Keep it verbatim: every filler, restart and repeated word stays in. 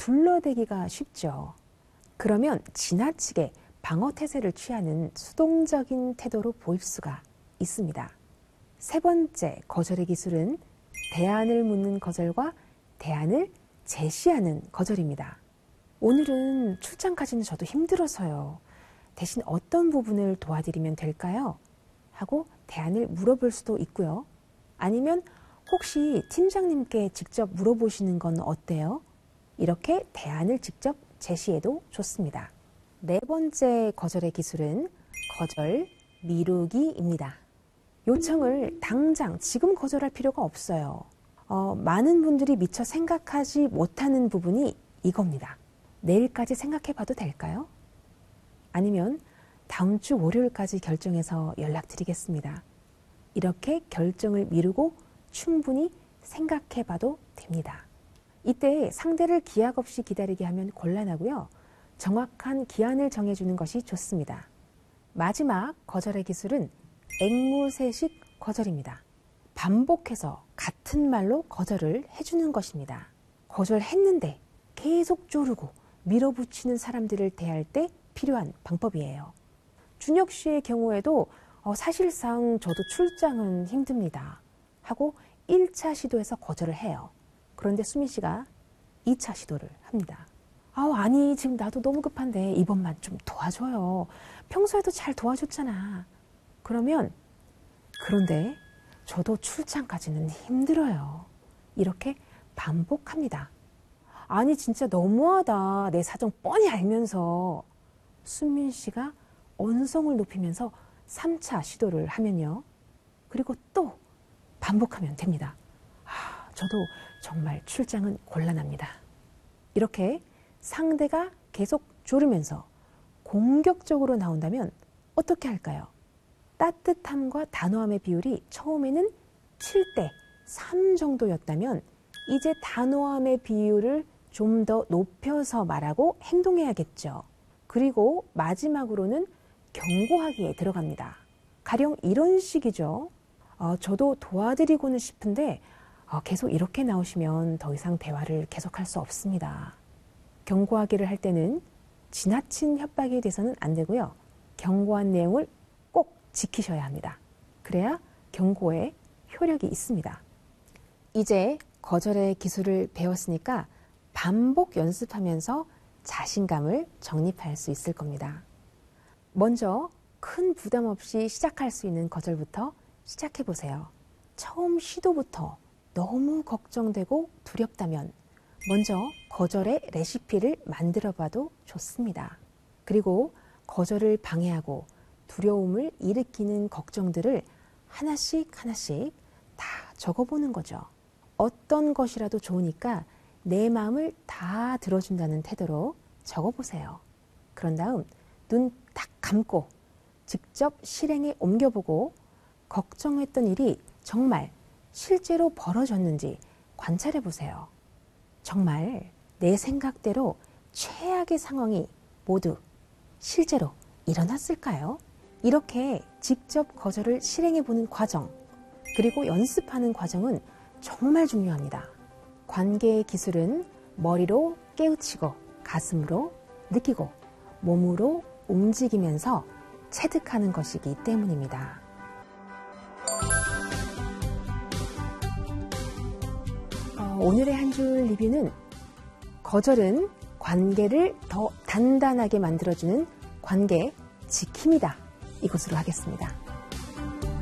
둘러대기가 쉽죠. 그러면 지나치게 방어태세를 취하는 수동적인 태도로 보일 수가 있습니다. 세 번째 거절의 기술은 대안을 묻는 거절과 대안을 제시하는 거절입니다. 오늘은 출장까지는 저도 힘들어서요. 대신 어떤 부분을 도와드리면 될까요? 하고 대안을 물어볼 수도 있고요. 아니면 혹시 팀장님께 직접 물어보시는 건 어때요? 이렇게 대안을 직접 제시해도 좋습니다. 네 번째 거절의 기술은 거절 미루기입니다. 요청을 당장 지금 거절할 필요가 없어요. 어, 많은 분들이 미처 생각하지 못하는 부분이 이겁니다. 내일까지 생각해 봐도 될까요? 아니면 다음 주 월요일까지 결정해서 연락드리겠습니다. 이렇게 결정을 미루고 충분히 생각해 봐도 됩니다. 이때 상대를 기약 없이 기다리게 하면 곤란하고요. 정확한 기한을 정해주는 것이 좋습니다. 마지막 거절의 기술은 앵무새식 거절입니다. 반복해서 같은 말로 거절을 해주는 것입니다. 거절했는데 계속 조르고 밀어붙이는 사람들을 대할 때 필요한 방법이에요. 준혁 씨의 경우에도 어, 사실상 저도 출장은 힘듭니다 하고 일 차 시도에서 거절을 해요. 그런데 수민 씨가 이 차 시도를 합니다. 아, 아니 지금 나도 너무 급한데 이번만 좀 도와줘요. 평소에도 잘 도와줬잖아. 그러면 그런데 저도 출장까지는 힘들어요. 이렇게 반복합니다. 아니 진짜 너무하다. 내 사정 뻔히 알면서. 수민 씨가 언성을 높이면서 삼 차 시도를 하면요. 그리고 또 반복하면 됩니다. 아, 저도 정말 출장은 곤란합니다. 이렇게 상대가 계속 조르면서 공격적으로 나온다면 어떻게 할까요? 따뜻함과 단호함의 비율이 처음에는 칠 대 삼 정도였다면 이제 단호함의 비율을 좀 더 높여서 말하고 행동해야겠죠. 그리고 마지막으로는 경고하기에 들어갑니다. 가령 이런 식이죠. 어, 저도 도와드리고는 싶은데 어, 계속 이렇게 나오시면 더 이상 대화를 계속할 수 없습니다. 경고하기를 할 때는 지나친 협박이 돼서는 안 되고요. 경고한 내용을 꼭 지키셔야 합니다. 그래야 경고에 효력이 있습니다. 이제 거절의 기술을 배웠으니까 반복 연습하면서 자신감을 정립할 수 있을 겁니다. 먼저 큰 부담 없이 시작할 수 있는 거절부터 시작해 보세요. 처음 시도부터 너무 걱정되고 두렵다면 먼저 거절의 레시피를 만들어 봐도 좋습니다. 그리고 거절을 방해하고 두려움을 일으키는 걱정들을 하나씩 하나씩 다 적어보는 거죠. 어떤 것이라도 좋으니까 내 마음을 다 들어준다는 태도로 적어보세요. 그런 다음 눈 딱 감고 직접 실행에 옮겨보고 걱정했던 일이 정말 실제로 벌어졌는지 관찰해 보세요. 정말 내 생각대로 최악의 상황이 모두 실제로 일어났을까요? 이렇게 직접 거절을 실행해 보는 과정, 그리고 연습하는 과정은 정말 중요합니다. 관계의 기술은 머리로 깨우치고 가슴으로 느끼고 몸으로 움직이면서 체득하는 것이기 때문입니다. 어, 오늘의 한 줄 리뷰는 거절은 관계를 더 단단하게 만들어주는 관계 지킴이다. 이것으로 하겠습니다.